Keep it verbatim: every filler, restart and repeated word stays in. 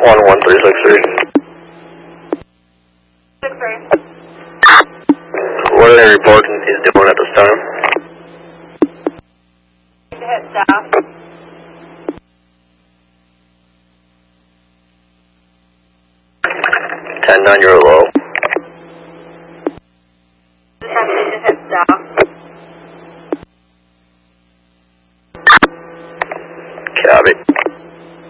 one one three six three. Six three. What are they reporting he's doing at this time? To hit south. ten nine, you're low.